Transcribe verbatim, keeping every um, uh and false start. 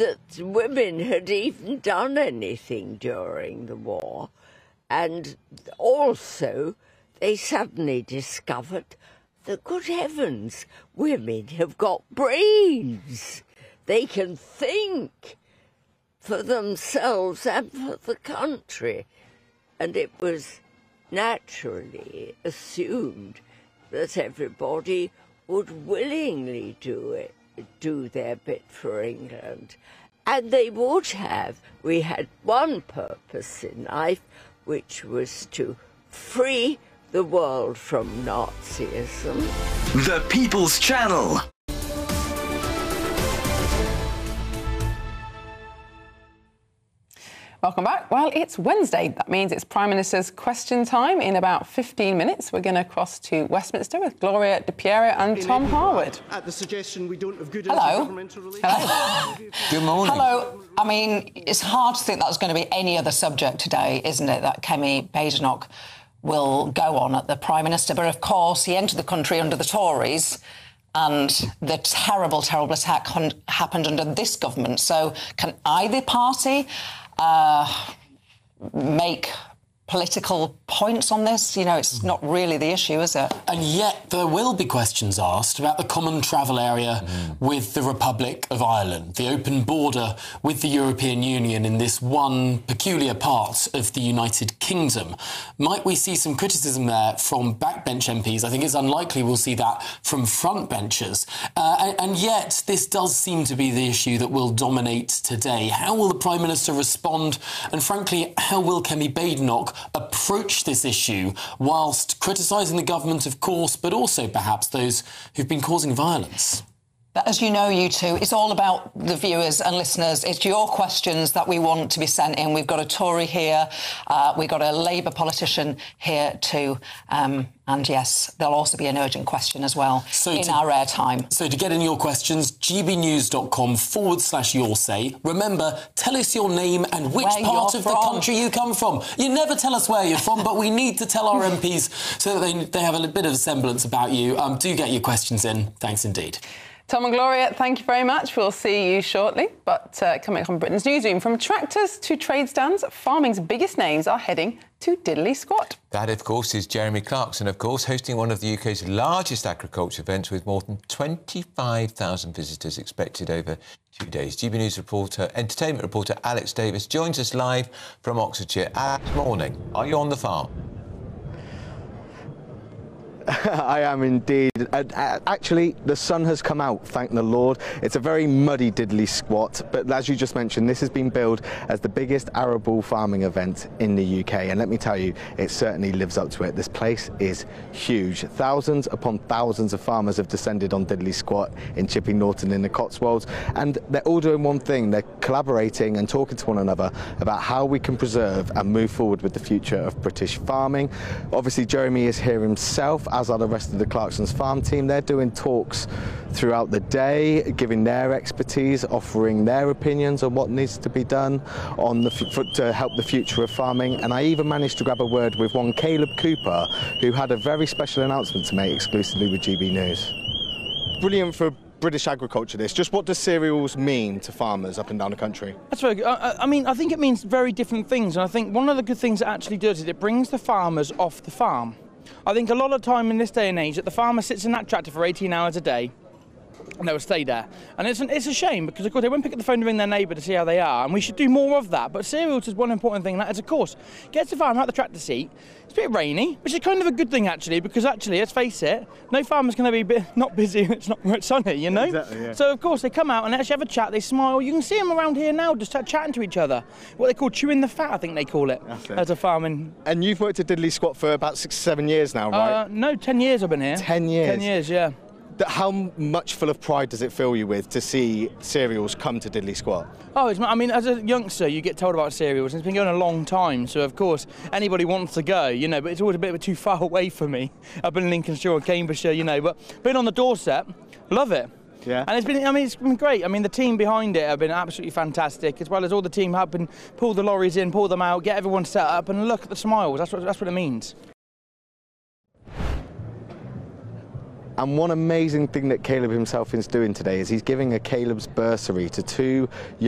that women had even done anything during the war. And also, they suddenly discovered that, good heavens, women have got brains. They can think for themselves and for the country. And it was naturally assumed that everybody would willingly do it, do their bit for England. And they would have. We had one purpose in life, which was to free the world from Nazism. The People's Channel. Welcome back. Well, it's Wednesday. That means it's Prime Minister's question time. In about fifteen minutes, we're going to cross to Westminster with Gloria De Piero and in Tom Edinburgh, Harwood. At the suggestion we don't have good Hello. intergovernmental relations. Hello. Good morning. Hello. I mean, it's hard to think that's going to be any other subject today, isn't it, that Kemi Badenoch will go on at the Prime Minister. But, of course, he entered the country under the Tories and the terrible, terrible attack happened under this government. So can either party Uh, make political points on this? You know, it's not really the issue, is it? And yet there will be questions asked about the common travel area mm. with the Republic of Ireland, the open border with the European Union in this one peculiar part of the United Kingdom. Might we see some criticism there from backbench M Ps? I think it's unlikely we'll see that from frontbenchers. Uh, and, and yet this does seem to be the issue that will dominate today. How will the Prime Minister respond? And frankly, how will Kemi Badenoch approach this issue whilst criticising the government, of course, but also perhaps those who've been causing violence? But as you know, you two, it's all about the viewers and listeners. It's your questions that we want to be sent in. We've got a Tory here, uh, we've got a Labour politician here too. Um, and yes, there'll also be an urgent question as well so in to, our airtime. So to get in your questions, gbnews.com forward slash your say. Remember, tell us your name and which where part of from. the country you come from. You never tell us where you're from, but we need to tell our M Ps so that they, they have a bit of a semblance about you. Um, do get your questions in. Thanks indeed. Tom and Gloria, thank you very much. We'll see you shortly. But uh, coming up on Britain's Newsroom, from tractors to trade stands, farming's biggest names are heading to Diddley Squat. That, of course, is Jeremy Clarkson, of course, hosting one of the U K's largest agriculture events with more than twenty-five thousand visitors expected over two days. G B News reporter, entertainment reporter Alex Davis joins us live from Oxfordshire. Good morning. Are you on the farm? I am indeed. Uh, actually, the sun has come out, thank the Lord. It's a very muddy Diddley Squat, but as you just mentioned, this has been billed as the biggest arable farming event in the U K, and let me tell you, it certainly lives up to it. This place is huge. Thousands upon thousands of farmers have descended on Diddley Squat in Chipping Norton in the Cotswolds, and they're all doing one thing. They're collaborating and talking to one another about how we can preserve and move forward with the future of British farming. Obviously, Jeremy is here himself, as are the rest of the Clarkson's farm team. They're doing talks throughout the day, giving their expertise, offering their opinions on what needs to be done on the f to help the future of farming. And I even managed to grab a word with one Caleb Cooper, who had a very special announcement to make exclusively with G B News. Brilliant for British agriculture, this. Just what does cereals mean to farmers up and down the country? That's very good. I, I mean, I think it means very different things. And I think one of the good things it actually does is it brings the farmers off the farm. I think a lot of time in this day and age that the farmer sits in that tractor for eighteen hours a day and they will stay there. And it's, an, it's a shame because, of course, they won't pick up the phone to ring their neighbour to see how they are, and we should do more of that. But cereals is one important thing, and that is, of course, gets the farmer out the tractor seat. It's a bit rainy, which is kind of a good thing, actually, because, actually, let's face it, no farmer's going to be bit, not busy when it's not where it's sunny, you know? Exactly, yeah. So, of course, they come out and actually have a chat, they smile. You can see them around here now just chatting to each other. What they call chewing the fat, I think they call it, it. as a farming. And you've worked at Diddley Squat for about six, seven years now, right? Uh, no, ten years I've been here. Ten years? Ten years, yeah. How much full of pride does it fill you with to see cereals come to Diddley Squat? Oh, it's, I mean, as a youngster, you get told about cereals, and it's been going a long time, so of course, anybody wants to go, you know, but it's always a bit too far away for me, up in Lincolnshire or Cambridgeshire, you know, but being on the doorstep, love it. Yeah. And it's been, I mean, it's been great. I mean, the team behind it have been absolutely fantastic, as well as all the team helping pull the lorries in, pull them out, get everyone set up, and look at the smiles, that's what, that's what it means. And one amazing thing that Caleb himself is doing today is he's giving a Caleb's bursary to two young